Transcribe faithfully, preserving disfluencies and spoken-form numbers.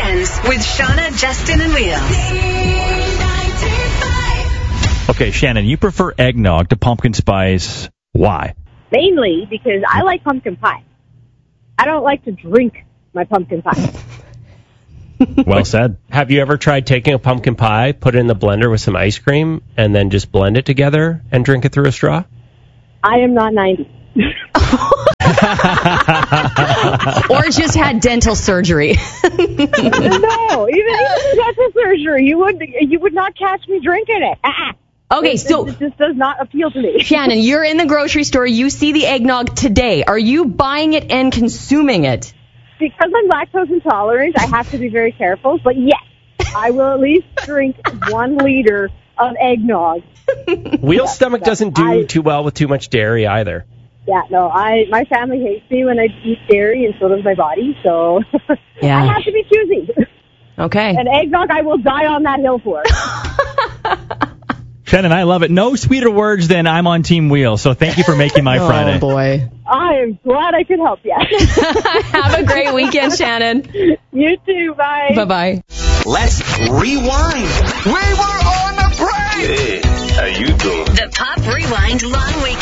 Weekends with Shauna, Justin, and Wheel. Okay, Shannon, you prefer eggnog to pumpkin spice. Why? Mainly because I like pumpkin pie. I don't like to drink my pumpkin pie. Well said. Have you ever tried taking a pumpkin pie, put it in the blender with some ice cream, and then just blend it together and drink it through a straw? I am not ninety. Or just had dental surgery. No, even even dental surgery, you would you would not catch me drinking it. Uh-uh. Okay, it, so it just does not appeal to me. Shannon, you're in the grocery store. You see the eggnog today. Are you buying it and consuming it? Because I'm lactose intolerant, I have to be very careful. But yes, I will at least drink one liter of eggnog. Wheel's stomach doesn't do I, too well with too much dairy either. Yeah, no, I my family hates me when I eat dairy, and so does my body. So yeah. I have to be choosy. Okay. And eggnog, I will die on that hill for. Shannon, I love it. No sweeter words than I'm on Team Wheel, so thank you for making my oh, Friday. Oh, boy. I am glad I could help you. Have a great weekend, Shannon. You too. Bye. Bye-bye. Let's rewind. We were on a break. Hey, how you doing? The Pop Rewind Long Weekend.